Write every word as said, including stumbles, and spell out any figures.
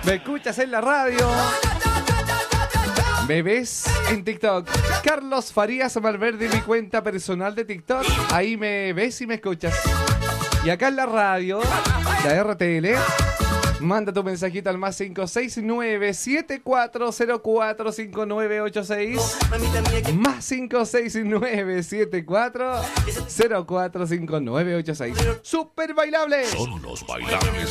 Me escuchas en la radio. Me ves en TikTok. Carlos Farías Malverde, mi cuenta personal de TikTok. Ahí me ves y me escuchas. Y acá en la radio, la R T L, manda tu mensajito al más cinco seis nueve siete cuatro cero cuatro cinco nueve ocho seis. Más cinco seis nueve siete cuatro cero cuatro cinco nueve ocho seis. ¡Super bailable! Son los bailables.